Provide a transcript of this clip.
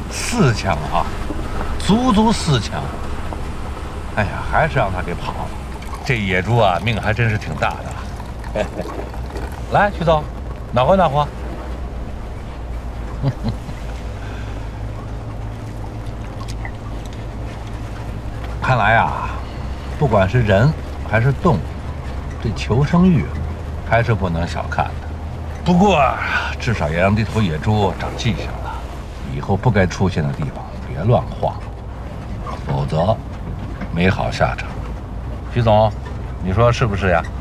4枪啊，足足4枪。哎呀，还是让他给跑了。这野猪啊，命还真是挺大的。来，徐总，暖和暖和。看来啊，不管是人还是动物，这求生欲还是不能小看的。不过至少也让这头野猪长记性了，以后不该出现的地方别乱晃，否则没好下场。徐总，你说是不是呀？